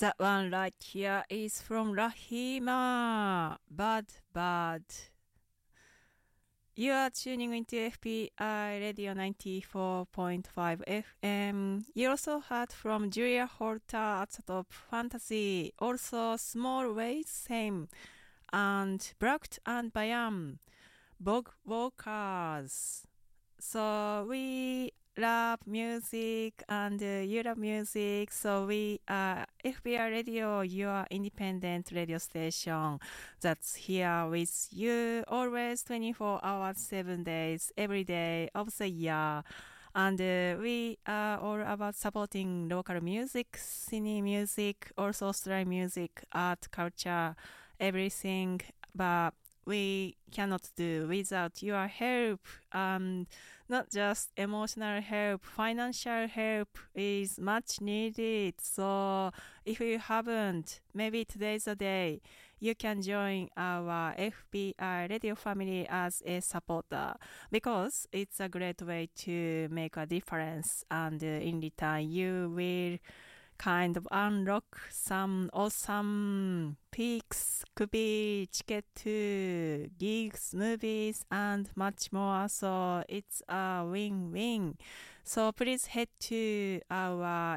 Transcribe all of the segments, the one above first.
That one right here is from Rahima. Bad. You are tuning into FPI Radio 94.5 FM. You also heard from Julia Holter at the top, Fantasy. Also, Small Ways, same. And Bracht and Bayam, Bog Walkers. So we love music and you love music. So we are FBI Radio, your independent radio station that's here with you always 24 hours, 7 days, every day of the year. And we are all about supporting local music, cine music, also Australian music, art, culture, everything. But we cannot do without your help, and not just emotional help, financial help is much needed. So if you haven't, maybe today's the day you can join our FBI radio family as a supporter, because it's a great way to make a difference, and in return you will kind of unlock some awesome peaks, could be ticket to gigs, movies, and much more. So it's a win-win. So please head to our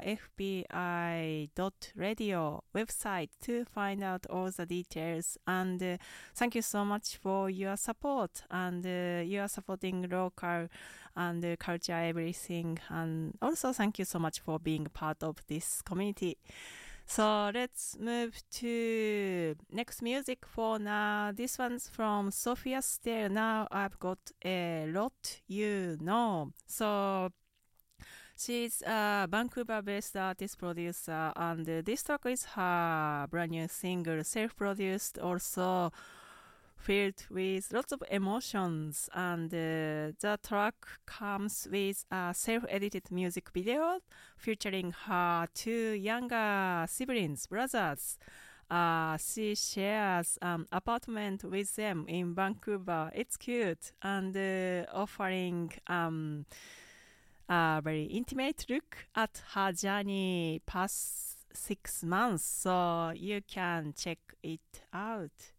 fbi.radio website to find out all the details. And thank you so much for your support, and you are supporting local and culture, everything. And also thank you so much for being part of this community. So let's move to next music for now. This one's from Sophia Stale. Now I've got a lot you know. So she's a Vancouver-based artist producer, and this track is her brand new single, self-produced, also filled with lots of emotions. And the track comes with a self-edited music video featuring her two younger siblings, brothers. She shares an apartment with them in Vancouver. It's cute, and offering a very intimate look at her journey past 6 months. So you can check it out.